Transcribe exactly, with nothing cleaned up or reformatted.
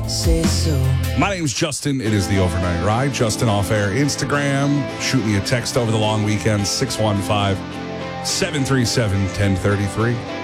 say so. My name's Justin. It is the Overnight Ride. Justin Off Air Instagram. Shoot me a text over the long weekend, six one five, seven three seven, one oh three three.